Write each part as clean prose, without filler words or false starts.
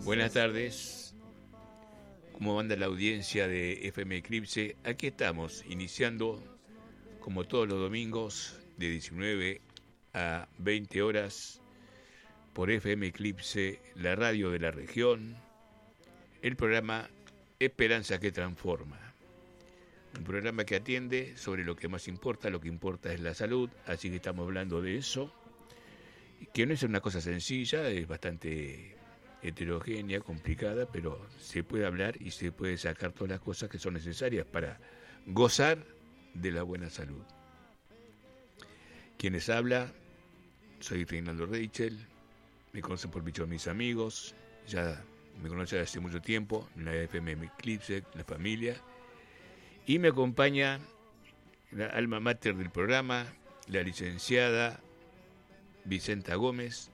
Buenas tardes, ¿cómo anda la audiencia de FM Eclipse? Aquí estamos, iniciando, como todos los domingos, de 19 a 20 horas, por FM Eclipse, la radio de la región, el programa Esperanza que Transforma. Un programa que atiende sobre lo que más importa, lo que importa es la salud, así que estamos hablando de eso, que no es una cosa sencilla, es bastante heterogénea, complicada, pero se puede hablar y se puede sacar todas las cosas que son necesarias para gozar de la buena salud. Quienes habla, soy Reinaldo Reichel, me conocen por Pichón mis amigos, ya me conocen hace mucho tiempo, en la FM Eclipse, la familia, y me acompaña la alma mater del programa, la licenciada Vicenta Gómez,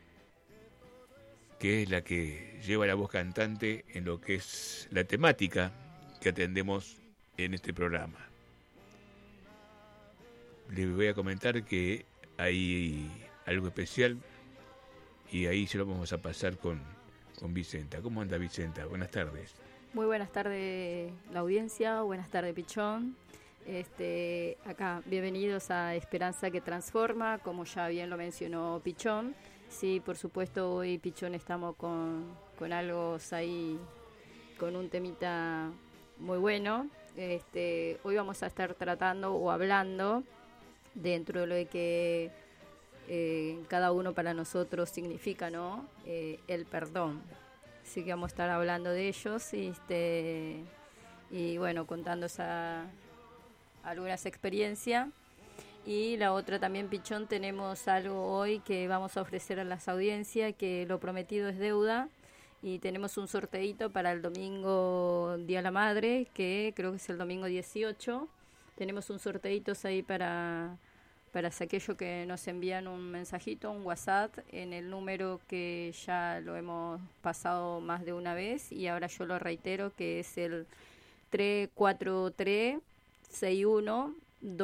que es la que lleva la voz cantante en lo que es la temática que atendemos en este programa. Les voy a comentar que hay algo especial y ahí se lo vamos a pasar con Vicenta. ¿Cómo anda, Vicenta? Buenas tardes. Muy buenas tardes la audiencia, buenas tardes Pichón. Acá, bienvenidos a Esperanza que Transforma, como ya bien lo mencionó Pichón. Sí, por supuesto, hoy Pichón estamos con algo ahí, con un temita muy bueno. Hoy vamos a estar tratando o hablando dentro de lo que cada uno para nosotros significa, ¿no? El perdón. Así que vamos a estar hablando de ellos y bueno, contando algunas experiencias. Y la otra también, Pichón, tenemos algo hoy que vamos a ofrecer a las audiencias, que lo prometido es deuda, y tenemos un sorteito para el domingo Día de la Madre, que creo que es el domingo 18. Tenemos un sorteito ahí para aquellos que nos envían un mensajito, un WhatsApp, en el número que ya lo hemos pasado más de una vez, y ahora yo lo reitero, que es el 343 61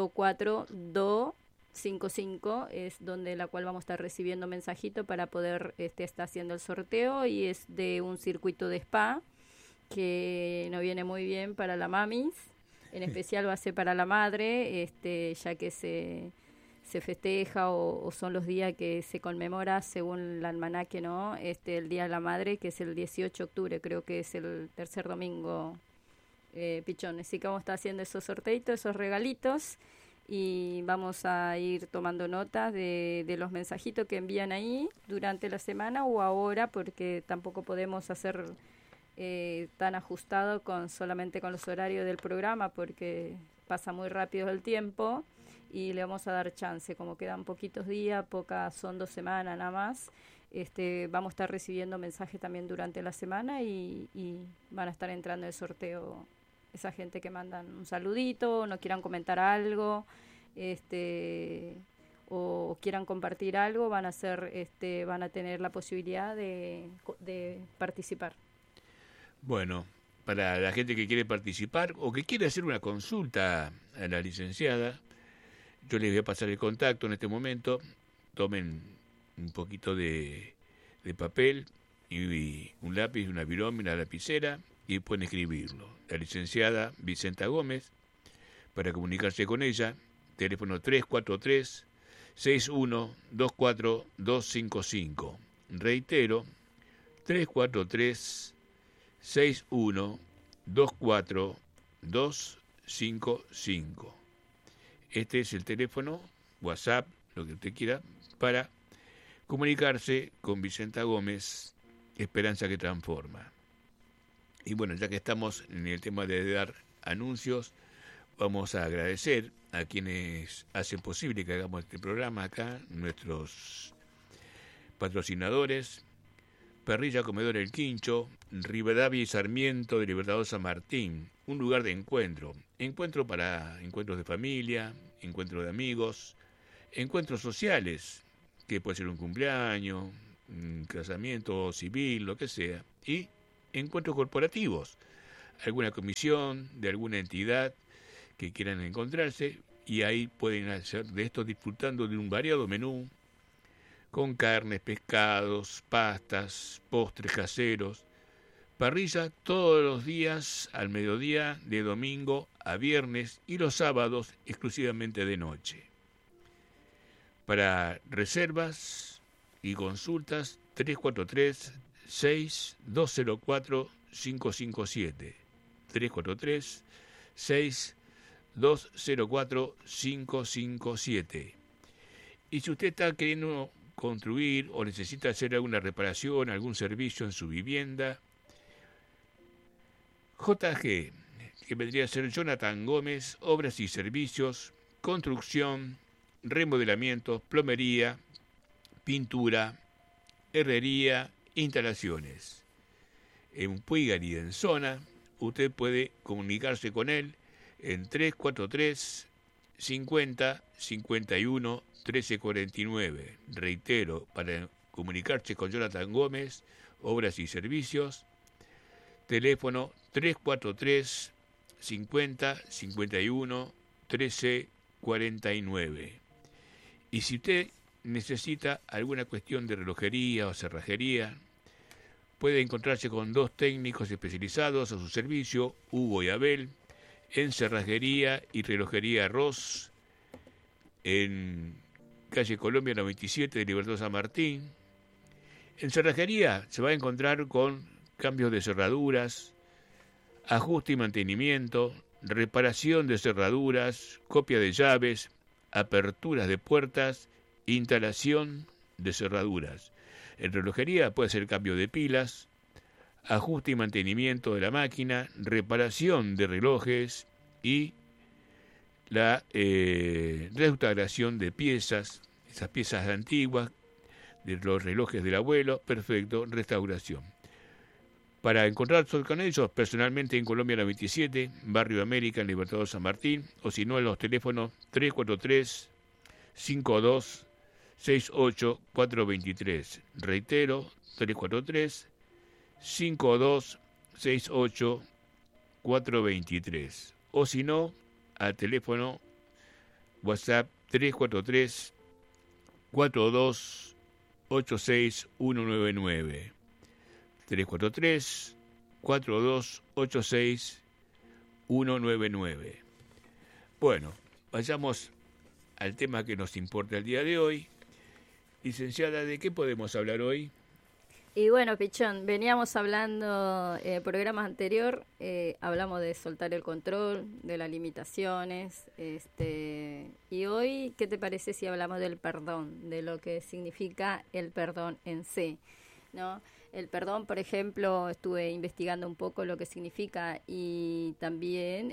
24255, es donde la cual vamos a estar recibiendo mensajito para poder estar haciendo el sorteo, y es de un circuito de spa que nos viene muy bien para la mamis, en especial va a ser para la madre, ya que se festeja o son los días que se conmemora según el almanaque, ¿no? El Día de la Madre, que es el 18 de octubre, creo que es el tercer domingo, Pichón. Así que vamos a estar haciendo esos sorteitos, esos regalitos, y vamos a ir tomando notas de los mensajitos que envían ahí durante la semana o ahora, porque tampoco podemos hacer tan ajustado solamente con los horarios del programa, porque pasa muy rápido el tiempo, y le vamos a dar chance, como quedan poquitos días, son 2 semanas nada más. Vamos a estar recibiendo mensajes también durante la semana y van a estar entrando el sorteo esa gente que mandan un saludito, no quieran comentar algo, o quieran compartir algo, van a tener la posibilidad de participar. Bueno, para la gente que quiere participar o que quiere hacer una consulta a la licenciada, yo les voy a pasar el contacto en este momento. Tomen un poquito de papel y un lápiz, una virome, una lapicera, y pueden escribirlo. La licenciada Vicenta Gómez, para comunicarse con ella, teléfono 343-6124-255. Reitero, 343-6124-255. Este es el teléfono, WhatsApp, lo que usted quiera, para comunicarse con Vicenta Gómez, Esperanza que Transforma. Y bueno, ya que estamos en el tema de dar anuncios, vamos a agradecer a quienes hacen posible que hagamos este programa acá, nuestros patrocinadores: Parrilla Comedor El Quincho, Rivadavia y Sarmiento de Libertador San Martín, un lugar de encuentro para encuentros de familia, encuentros de amigos, encuentros sociales, que puede ser un cumpleaños, un casamiento civil, lo que sea, y encuentros corporativos, alguna comisión de alguna entidad que quieran encontrarse, y ahí pueden hacer de esto disfrutando de un variado menú con carnes, pescados, pastas, postres caseros. Parrilla todos los días al mediodía, de domingo a viernes y los sábados exclusivamente de noche. Para reservas y consultas, 343-6204-557. 343-6204-557. Y si usted está queriendo construir o necesita hacer alguna reparación, algún servicio en su vivienda, JG, que vendría a ser Jonathan Gómez, obras y servicios, construcción, remodelamientos, plomería, pintura, herrería, instalaciones. En Puigari y en zona, usted puede comunicarse con él en 343 50 51 1349. Reitero, para comunicarse con Jonathan Gómez, obras y servicios, teléfono 343 50 51 1349. Y si usted necesita alguna cuestión de relojería o cerrajería, puede encontrarse con dos técnicos especializados a su servicio, Hugo y Abel, en cerrajería y relojería Ross, en calle Colombia 97 de Libertad San Martín. En cerrajería se va a encontrar con cambios de cerraduras, ajuste y mantenimiento, reparación de cerraduras, copia de llaves, aperturas de puertas, instalación de cerraduras. En relojería puede ser cambio de pilas, ajuste y mantenimiento de la máquina, reparación de relojes y la restauración de piezas, esas piezas antiguas, de los relojes del abuelo, perfecto, restauración. Para encontrarse con ellos personalmente en Colombia 97, Barrio América, en Libertador San Martín, o si no en los teléfonos 343 52 68 423. Reitero, 343 52 68 423. O si no, al teléfono WhatsApp 343 42 86 199. 343 42 86 199. Bueno, vayamos al tema que nos importa el día de hoy. Licenciada, ¿de qué podemos hablar hoy? Y bueno, Pichón, veníamos hablando, programas anterior, hablamos de soltar el control, de las limitaciones, y hoy, ¿qué te parece si hablamos del perdón, de lo que significa el perdón en sí, ¿no? El perdón, por ejemplo, estuve investigando un poco lo que significa y también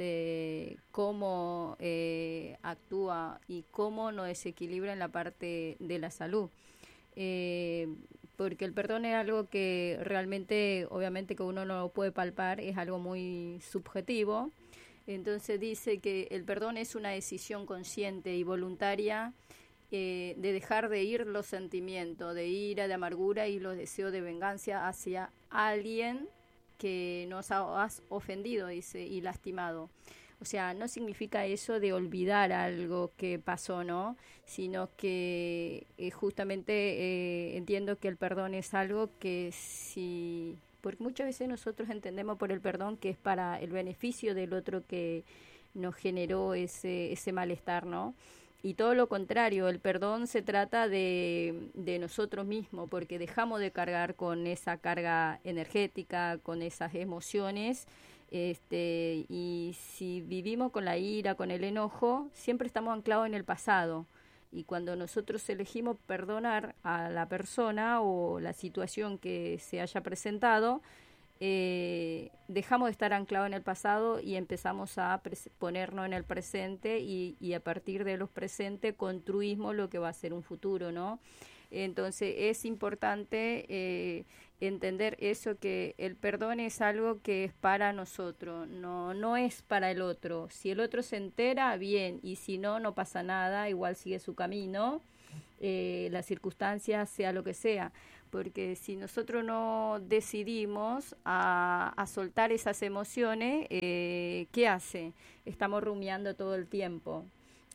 cómo actúa y cómo nos desequilibra en la parte de la salud. Porque el perdón es algo que realmente, obviamente que uno no lo puede palpar, es algo muy subjetivo. Entonces dice que el perdón es una decisión consciente y voluntaria de dejar de ir los sentimientos de ira, de amargura y los deseos de venganza hacia alguien que nos has ofendido, dice, y lastimado. O sea, no significa eso de olvidar algo que pasó, ¿no? Sino que justamente entiendo que el perdón es algo que si... Porque muchas veces nosotros entendemos por el perdón que es para el beneficio del otro que nos generó ese malestar, ¿no? Y todo lo contrario, el perdón se trata de nosotros mismos, porque dejamos de cargar con esa carga energética, con esas emociones, y si vivimos con la ira, con el enojo, siempre estamos anclados en el pasado. Y cuando nosotros elegimos perdonar a la persona o la situación que se haya presentado, dejamos de estar anclados en el pasado y empezamos a ponernos en el presente y a partir de los presentes construimos lo que va a ser un futuro, ¿no? Entonces es importante entender eso, que el perdón es algo que es para nosotros, no es para el otro. Si el otro se entera, bien, y si no, no pasa nada, igual sigue su camino, las circunstancias, sea lo que sea. Porque si nosotros no decidimos a soltar esas emociones, ¿qué hace? Estamos rumiando todo el tiempo.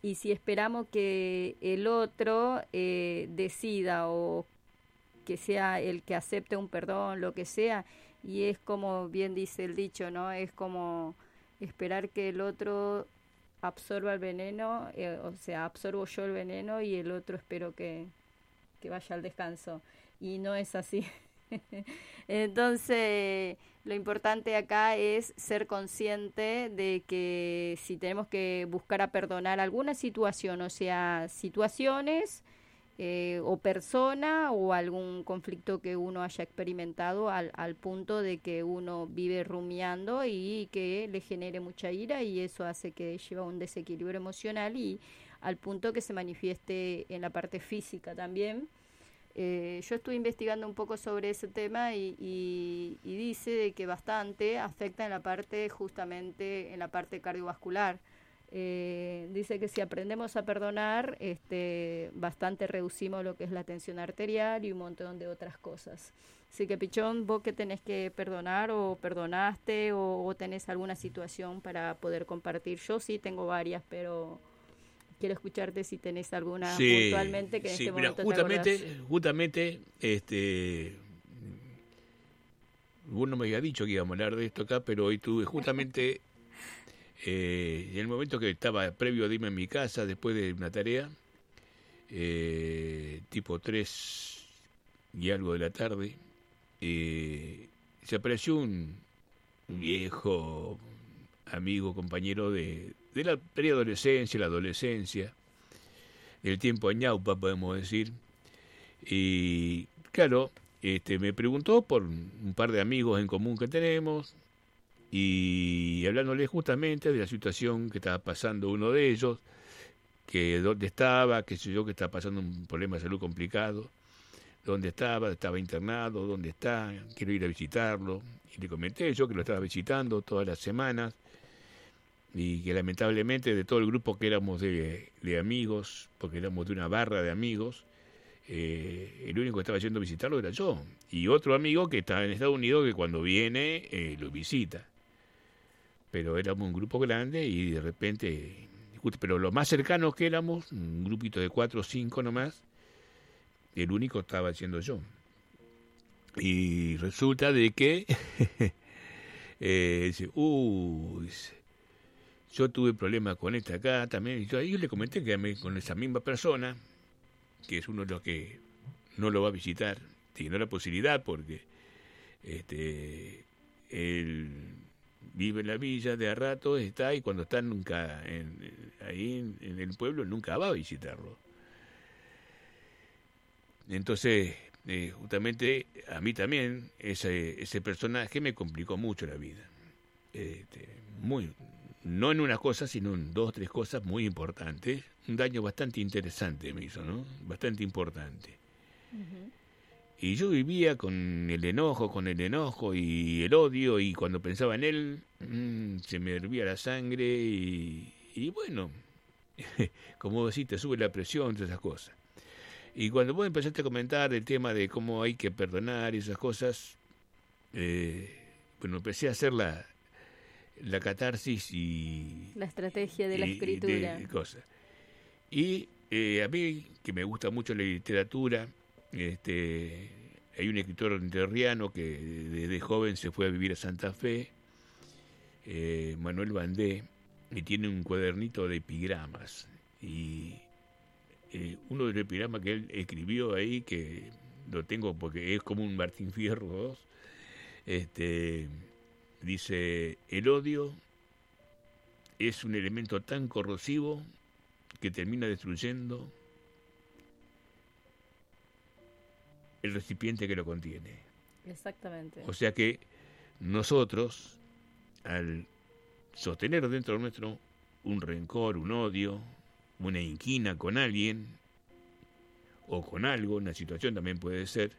y si esperamos que el otro decida o que sea el que acepte un perdón, lo que sea, y es como bien dice el dicho, ¿no? Es como esperar que el otro absorba el veneno, o sea, absorbo yo el veneno y el otro espero que vaya al descanso. Y no es así. Entonces, lo importante acá es ser consciente de que si tenemos que buscar a perdonar alguna situación, o sea, situaciones o persona o algún conflicto que uno haya experimentado al punto de que uno vive rumiando y que le genere mucha ira y eso hace que lleve a un desequilibrio emocional y al punto que se manifieste en la parte física también. Yo estuve investigando un poco sobre ese tema y dice de que bastante afecta en la parte, justamente en la parte cardiovascular. Dice que si aprendemos a perdonar, bastante reducimos lo que es la tensión arterial y un montón de otras cosas. Así que, Pichón, vos que tenés que perdonar o perdonaste o tenés alguna situación para poder compartir. Yo sí tengo varias, pero quiero escucharte si tenés alguna puntualmente que en este momento te acordás. Justamente, vos no me había dicho que íbamos a hablar de esto acá, pero hoy tuve justamente, en el momento que estaba previo a irme a mi casa, después de una tarea, tipo 3 y algo de la tarde, se apareció un viejo amigo, compañero de la preadolescencia, la adolescencia, del tiempo de ñaupa, podemos decir. Y claro, me preguntó por un par de amigos en común que tenemos y hablándole justamente de la situación que estaba pasando uno de ellos, que dónde estaba, qué sé yo, que estaba pasando un problema de salud complicado, dónde estaba internado, dónde está, quiero ir a visitarlo. Y le comenté yo que lo estaba visitando todas las semanas y que lamentablemente de todo el grupo que éramos de amigos, porque éramos de una barra de amigos, el único que estaba yendo a visitarlo era yo. Y otro amigo que está en Estados Unidos que cuando viene lo visita. Pero éramos un grupo grande y de repente, pero lo más cercanos que éramos, un grupito de 4 o 5 nomás, el único estaba siendo yo. Y resulta de que dice, yo tuve problemas con esta acá también. Y yo le comenté que con esa misma persona, que es uno de los que no lo va a visitar, tiene la posibilidad porque él vive en la villa de a rato, está y cuando está nunca ahí en el pueblo nunca va a visitarlo. Entonces, justamente a mí también ese personaje me complicó mucho la vida. No en una cosa, sino en 2 o 3 cosas muy importantes. Un daño bastante interesante me hizo, ¿no? Bastante importante. Uh-huh. Y yo vivía con el enojo y el odio, y cuando pensaba en él, se me hervía la sangre y bueno, como decís, te sube la presión, todas esas cosas. Y cuando vos empezaste a comentar el tema de cómo hay que perdonar y esas cosas, bueno, empecé a hacer la catarsis y la estrategia de la escritura. De cosas. Y a mí, que me gusta mucho la literatura, hay un escritor entrerriano que desde joven se fue a vivir a Santa Fe, Manuel Bandé, y tiene un cuadernito de epigramas. Y uno de los epigramas que él escribió ahí, que lo tengo porque es como un Martín Fierro, dice: el odio es un elemento tan corrosivo que termina destruyendo el recipiente que lo contiene. Exactamente. O sea que nosotros, al sostener dentro nuestro un rencor, un odio, una inquina con alguien o con algo, una situación también puede ser,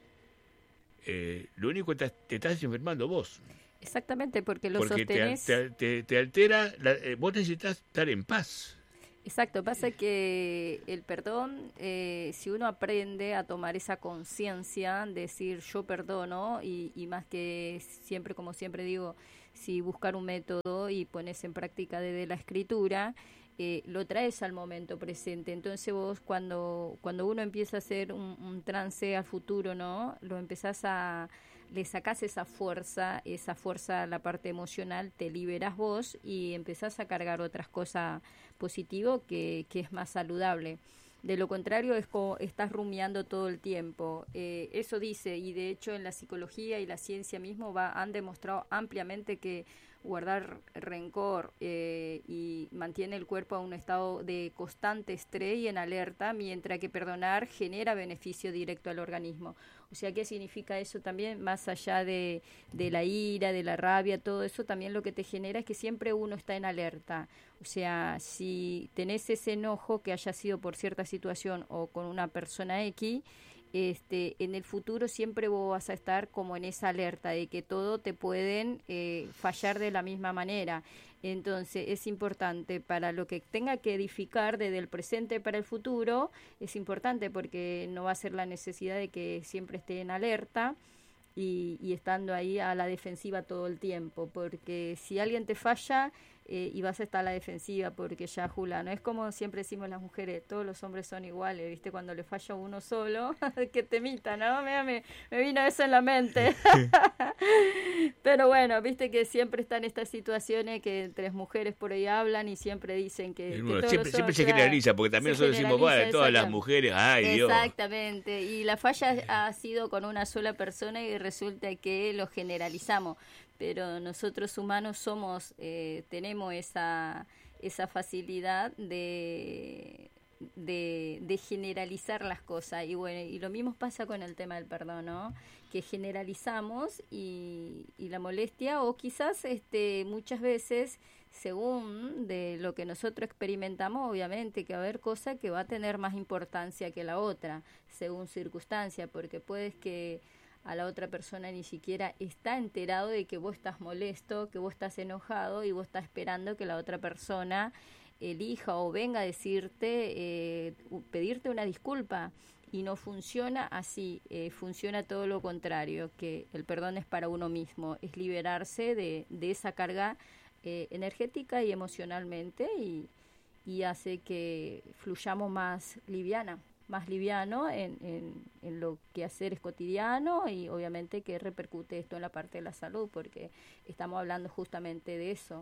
lo único que te estás enfermando vos. Exactamente, porque lo porque sostenés... te altera, vos necesitas estar en paz. Exacto, pasa que el perdón, si uno aprende a tomar esa conciencia, decir yo perdono y más que siempre, como siempre digo, si buscar un método y pones en práctica desde la escritura, lo traes al momento presente. Entonces vos cuando uno empieza a hacer un trance al futuro, ¿no? Lo empezás le sacás esa fuerza a la parte emocional, te liberas vos y empezás a cargar otras cosas positivo que es más saludable. De lo contrario es como estás rumiando todo el tiempo. Eso dice, y de hecho en la psicología y la ciencia mismo han demostrado ampliamente que guardar rencor y mantiene el cuerpo a un estado de constante estrés y en alerta, mientras que perdonar genera beneficio directo al organismo. O sea, ¿qué significa eso también? Más allá de la ira, de la rabia, todo eso también lo que te genera es que siempre uno está en alerta. O sea, si tenés ese enojo que haya sido por cierta situación o con una persona X, en el futuro siempre vos vas a estar como en esa alerta de que todo te pueden fallar de la misma manera. Entonces es importante para lo que tenga que edificar desde el presente para el futuro, es importante porque no va a ser la necesidad de que siempre esté en alerta y estando ahí a la defensiva todo el tiempo, porque si alguien te falla y vas a estar a la defensiva porque ya Jula, no es como siempre decimos las mujeres, todos los hombres son iguales, ¿viste? Cuando le falla uno solo, que temita, ¿no? Mira, me vino eso en la mente. Pero bueno, viste que siempre están estas situaciones que entre mujeres por ahí hablan y siempre dicen que todos siempre se generaliza, porque también nosotros decimos, bueno, todas las mujeres, ay Dios. Exactamente, y la falla ha sido con una sola persona y resulta que lo generalizamos, pero nosotros humanos tenemos esa facilidad de generalizar las cosas, y bueno, y lo mismo pasa con el tema del perdón, ¿no? Que generalizamos y la molestia, o quizás muchas veces según de lo que nosotros experimentamos, obviamente que va a haber cosa que va a tener más importancia que la otra, según circunstancia, porque puedes que a la otra persona ni siquiera está enterado de que vos estás molesto, que vos estás enojado y vos estás esperando que la otra persona elija o venga a decirte, pedirte una disculpa, y no funciona así, funciona todo lo contrario, que el perdón es para uno mismo, es liberarse de esa carga energética y emocionalmente, y hace que fluyamos más liviano en lo que hacer es cotidiano, y obviamente que repercute esto en la parte de la salud, porque estamos hablando justamente de eso,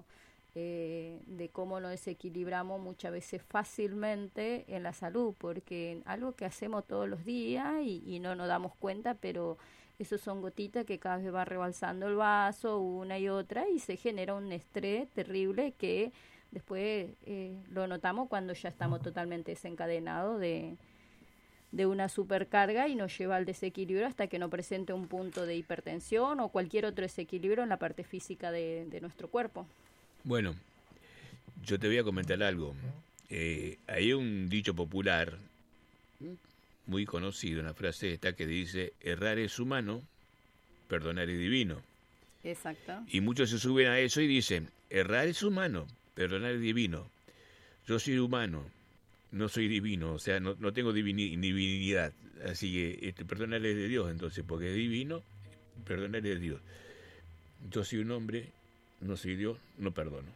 de cómo nos desequilibramos muchas veces fácilmente en la salud, porque algo que hacemos todos los días y no nos damos cuenta, pero esos son gotitas que cada vez va rebalsando el vaso una y otra, y se genera un estrés terrible que después lo notamos cuando ya estamos totalmente desencadenados de una supercarga, y nos lleva al desequilibrio hasta que no presente un punto de hipertensión o cualquier otro desequilibrio en la parte física de nuestro cuerpo. Bueno, yo te voy a comentar algo. Hay un dicho popular muy conocido, una frase esta que dice: errar es humano, perdonar es divino. Exacto. Y muchos se suben a eso y dicen: errar es humano, perdonar es divino. Yo soy humano, no soy divino, o sea, no tengo divinidad, así que perdonar es de Dios, entonces, porque es divino, perdonar es de Dios. Yo soy un hombre, no soy Dios, no perdono.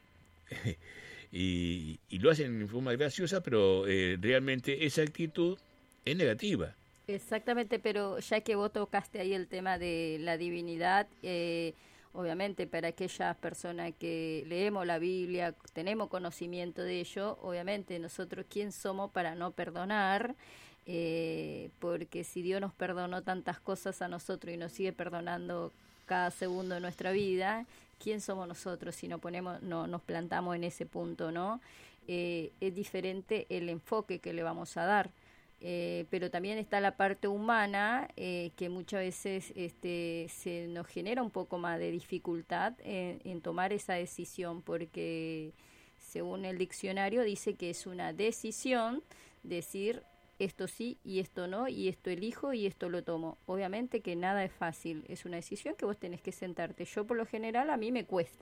y lo hacen en forma graciosa, pero realmente esa actitud es negativa. Exactamente, pero ya que vos tocaste ahí el tema de la divinidad, obviamente para aquellas personas que leemos la Biblia, tenemos conocimiento de ello, obviamente nosotros quién somos para no perdonar, porque si Dios nos perdonó tantas cosas a nosotros y nos sigue perdonando cada segundo de nuestra vida, ¿quién somos nosotros si nos plantamos en ese punto, ¿no? Es diferente el enfoque que le vamos a dar. Pero también está la parte humana, que muchas veces se nos genera un poco más de dificultad en tomar esa decisión, porque según el diccionario dice que es una decisión decir esto sí y esto no, y esto elijo y esto lo tomo. Obviamente que nada es fácil, es una decisión que vos tenés que sentarte. Yo por lo general a mí me cuesta.